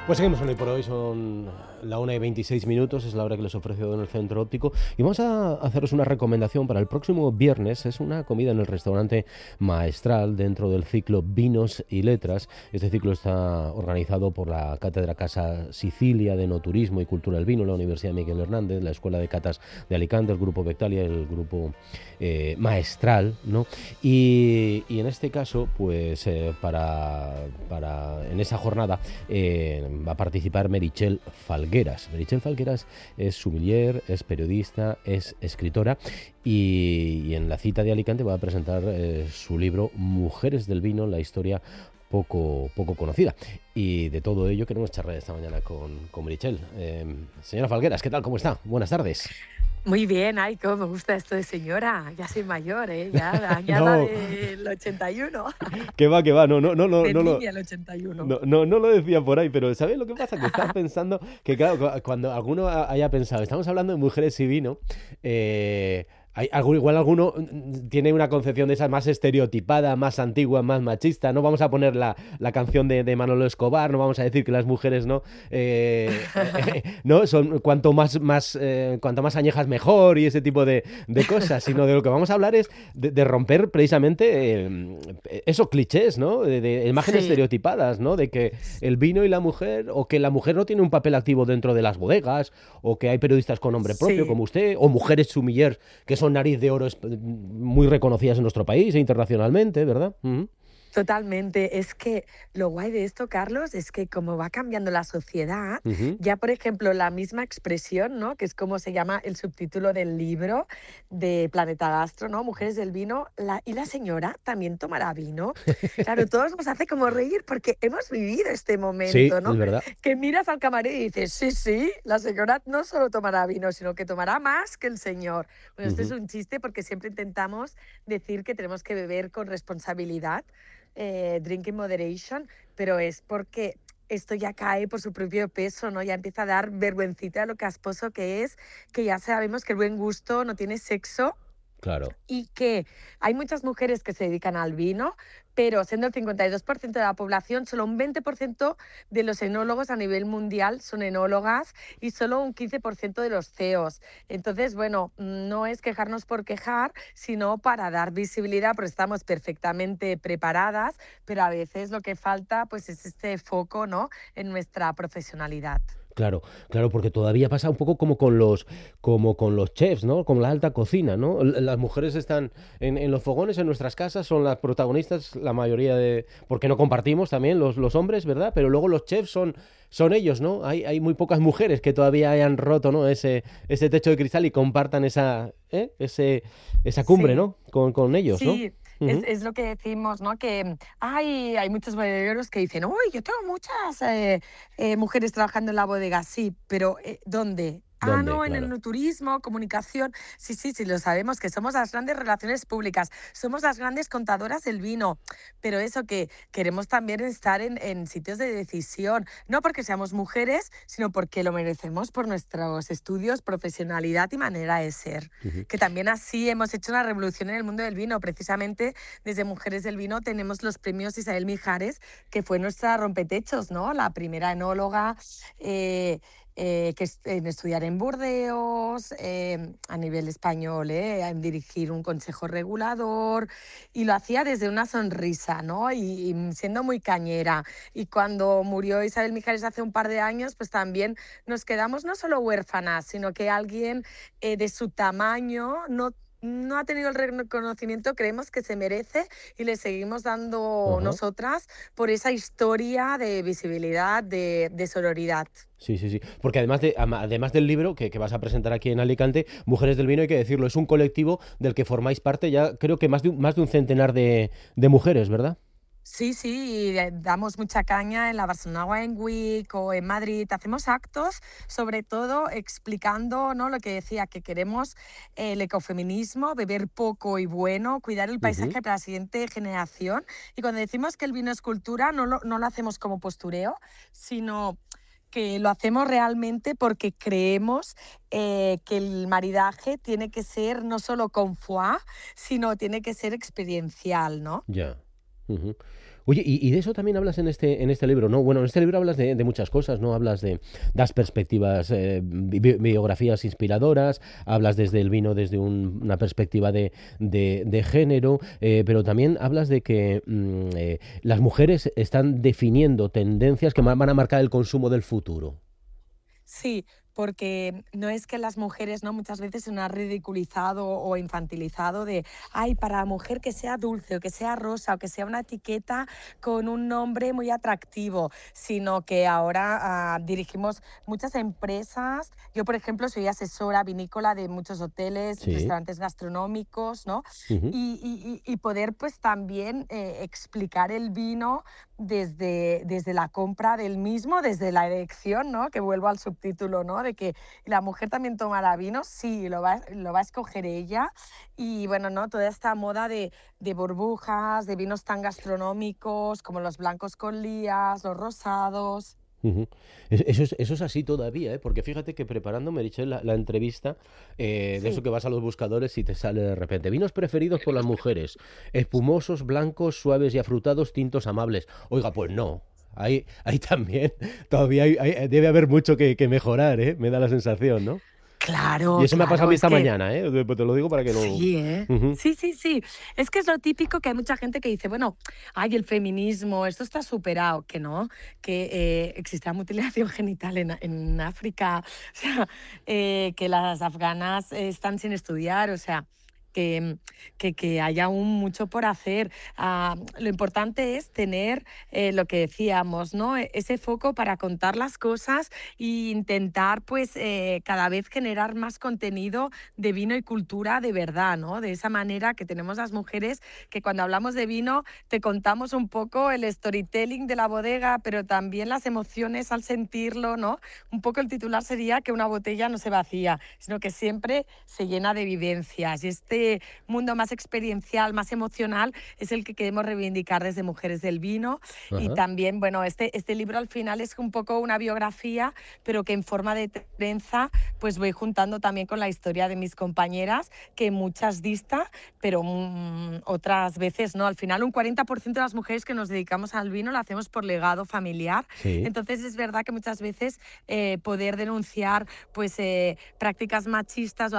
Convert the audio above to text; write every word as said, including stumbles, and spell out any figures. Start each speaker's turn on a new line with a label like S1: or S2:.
S1: Pues seguimos hoy por hoy, son la una y veintiséis minutos, es la hora que les ofrezco en el Centro Óptico y vamos a haceros una recomendación para el próximo viernes. Es una comida en el restaurante Maestral dentro del ciclo Vinos y Letras. Este ciclo está organizado por la Cátedra Casa Sicilia de Enoturismo y Cultura del Vino, la Universidad Miguel Hernández, la Escuela de Catas de Alicante, el Grupo Bectalia y el Grupo eh, Maestral, ¿no? Y, y en este caso, pues eh, para, para en esa jornada eh, va a participar Meritxell Falgueras. Meritxell Falgueras es sommelier, es periodista, es escritora y, y en la cita de Alicante va a presentar eh, su libro Mujeres del Vino, la historia poco, poco conocida. Y de todo ello queremos charlar esta mañana con, con Meritxell. Eh, señora Falgueras, ¿qué tal? ¿Cómo está? Buenas tardes.
S2: Muy bien, ay, cómo me gusta esto de señora. Ya soy mayor, ¿eh? Ya añada
S1: No.
S2: del ochenta y uno.
S1: Que va, que va, no, no, no, no,
S2: De
S1: no, lo,
S2: niña el ochenta y uno.
S1: no, no, no lo decía por ahí, pero ¿sabes lo que pasa? Que estaba pensando que, claro, cu- cuando alguno ha- haya pensado, estamos hablando de mujeres y vino, eh, hay, algún- igual alguno mm, tiene una concepción de esas más estereotipada, más antigua, más machista. No vamos a poner la, la canción de, de Manolo Escobar, no vamos a decir que las mujeres no, eh, eh, no son cuanto más, más, eh, cuanto más añejas mejor y ese tipo de, de cosas, sino de lo que vamos a hablar es de, de romper precisamente eh, esos clichés, ¿no? De, de imágenes
S2: Sí,
S1: estereotipadas, ¿no? De que el vino y la mujer, o que la mujer no tiene un papel activo dentro de las bodegas, o que hay periodistas con nombre propio
S2: sí.
S1: como usted, o mujeres sommeliers que son nariz de oro es- muy reconocidas en nuestro país e internacionalmente, ¿verdad? Ujú.
S2: Totalmente. Es que lo guay de esto, Carlos, es que como va cambiando la sociedad,
S1: Ujú.
S2: ya por ejemplo la misma expresión, ¿no? Que es como se llama el subtítulo del libro de Planeta Gastro, ¿no? Mujeres del vino, la, y la señora también tomará vino. Claro, todos nos hace como reír porque hemos vivido este
S1: Sí,
S2: momento,
S1: es
S2: ¿no?
S1: verdad.
S2: Que miras al camarero y dices, sí, sí, la señora no solo tomará vino, sino que tomará más que el señor. Bueno, esto es
S1: Ujú.
S2: un chiste porque siempre intentamos decir que tenemos que beber con responsabilidad, eh, drink in moderation, pero es porque esto ya cae por su propio peso, ¿no? Ya empieza a dar vergüencita lo casposo que es, que ya sabemos que el buen gusto no tiene sexo
S1: Claro.
S2: y que hay muchas mujeres que se dedican al vino, pero siendo el cincuenta y dos por ciento de la población, solo un veinte por ciento de los enólogos a nivel mundial son enólogas y solo un quince por ciento de los C E Os. Entonces, bueno, no es quejarnos por quejar, sino para dar visibilidad, porque estamos perfectamente preparadas, pero a veces lo que falta pues, es este foco, ¿no? En nuestra profesionalidad.
S1: Claro, claro, porque todavía pasa un poco como con los, como con los chefs, ¿no? Con la alta cocina, ¿no? L- Las mujeres están en, en los fogones, en nuestras casas, son las protagonistas, la mayoría de, porque no compartimos también los, los hombres, ¿verdad? Pero luego los chefs son, son ellos, ¿no? Hay, hay muy pocas mujeres que todavía hayan roto, ¿no? Ese, ese techo de cristal y compartan esa, ¿eh? Ese, esa cumbre,
S2: Sí.
S1: ¿no? Con, con ellos, ¿no?
S2: Sí, es,
S1: Ujú.
S2: es lo que decimos, ¿no? Que hay, hay muchos bodegueros que dicen, uy, yo tengo muchas eh, eh, mujeres trabajando en la bodega, sí, pero eh, ¿dónde? Ah,
S1: ¿Dónde?
S2: no, en
S1: Claro.
S2: el turismo, comunicación. Sí, sí, sí, lo sabemos, que somos las grandes relaciones públicas, somos las grandes contadoras del vino, pero eso que queremos también estar en, en sitios de decisión, no porque seamos mujeres, sino porque lo merecemos por nuestros estudios, profesionalidad y manera de ser.
S1: Ujú.
S2: Que también así hemos hecho una revolución en el mundo del vino. Precisamente desde Mujeres del Vino tenemos los premios Isabel Mijares, que fue nuestra rompetechos, ¿no? La primera enóloga eh, eh, que es- en estudiar en Burdeos, eh, a nivel español, eh, en dirigir un consejo regulador, y lo hacía desde una sonrisa, ¿no? Y, y siendo muy cañera. Y cuando murió Isabel Mijares hace un par de años, pues también nos quedamos no solo huérfanas, sino que alguien eh, de su tamaño no, no ha tenido el reconocimiento, creemos que se merece, y le seguimos dando
S1: Ajá.
S2: nosotras por esa historia de visibilidad, de, de sororidad.
S1: Sí, sí, sí. Porque además, de, ama- además del libro que, que vas a presentar aquí en Alicante, Mujeres del Vino, hay que decirlo, es un colectivo del que formáis parte ya creo que más de un, más de un centenar de, de mujeres, ¿verdad?
S2: Sí, sí, y, eh, damos mucha caña en la Barcelona Wine Week o en Madrid. Hacemos actos, sobre todo explicando, ¿no? Lo que decía, que queremos eh, el ecofeminismo, beber poco y bueno, cuidar el
S1: Ujú.
S2: paisaje para la siguiente generación. Y cuando decimos que el vino es cultura, no lo, no lo hacemos como postureo, sino que lo hacemos realmente porque creemos eh, que el maridaje tiene que ser no solo con foie, sino tiene que ser experiencial, ¿no?
S1: Ya. Ujú. Oye, y, y de eso también hablas en este, en este libro, ¿no? Bueno, en este libro hablas de, de muchas cosas, ¿no? Hablas de das perspectivas, eh, bi- biografías inspiradoras, hablas desde el vino desde un- una perspectiva de, de- de género, eh, pero también hablas de que mm, eh, las mujeres están definiendo tendencias que ma- van a marcar el consumo del futuro.
S2: Sí, porque no es que las mujeres, ¿no? Muchas veces se nos ha ridiculizado o infantilizado de, ay, para la mujer que sea dulce o que sea rosa o que sea una etiqueta con un nombre muy atractivo, sino que ahora ah, dirigimos muchas empresas. Yo, por ejemplo, soy asesora vinícola de muchos hoteles,
S1: Sí.
S2: restaurantes gastronómicos, ¿no?
S1: Ujú,
S2: Y, y- y- y poder pues también eh, explicar el vino desde, desde la compra del mismo, desde la elección, ¿no? Que vuelvo al subtítulo, ¿no? De que la mujer también tomará vino, sí, lo va, lo va a escoger ella. Y bueno, ¿no? Toda esta moda de, de burbujas, de vinos tan gastronómicos como los blancos con lías, los rosados.
S1: ujú. Es- Eso es, eso es así todavía, ¿eh? Porque fíjate que preparando, Meritxell, la, la entrevista, eh, de eso
S2: Sí.
S1: que vas a los buscadores y te sale de repente. Vinos preferidos por las mujeres. Espumosos, blancos, suaves y afrutados, tintos amables. Oiga, pues no. Ahí, ahí también todavía hay- hay- debe haber mucho que, que mejorar, ¿eh? Me da la sensación, ¿no? Y
S2: Claro,
S1: eso me ha pasado a
S2: claro,
S1: mí
S2: es
S1: esta
S2: que
S1: mañana, ¿eh? Te te lo digo para que lo...
S2: sí, ¿eh?
S1: Ujú.
S2: Sí, sí, sí. Es que es lo típico que hay mucha gente que dice, bueno, ay, el feminismo, esto está superado, que no, que eh, existe la mutilación genital en, en África, o sea, eh, que las afganas eh, están sin estudiar, o sea, que, que, que hay aún mucho por hacer. Ah, lo importante es tener eh, lo que decíamos, ¿no? E- Ese foco para contar las cosas e intentar, pues, eh, cada vez generar más contenido de vino y cultura de verdad, ¿no? De esa manera que tenemos las mujeres que cuando hablamos de vino te contamos un poco el storytelling de la bodega, pero también las emociones al sentirlo, ¿no? Un poco el titular sería que una botella no se vacía, sino que siempre se llena de vivencias. Y este mundo más experiencial, más emocional, es el que queremos reivindicar desde Mujeres del Vino. Y
S1: Ajá.
S2: también, bueno, este, este libro al final es un poco una biografía, pero que en forma de trenza pues voy juntando también con la historia de mis compañeras, que muchas dista, pero mm, otras veces no. Al final, un cuarenta por ciento de las mujeres que nos dedicamos al vino lo hacemos por legado familiar.
S1: Sí.
S2: Entonces, es verdad que muchas veces eh, poder denunciar pues, eh, prácticas machistas o